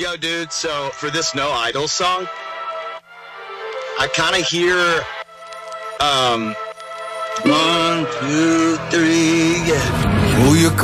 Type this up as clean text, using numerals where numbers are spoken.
Yo, dude, so for this No Idol song, I kind of hear, 1, 2, 3, yeah. Who you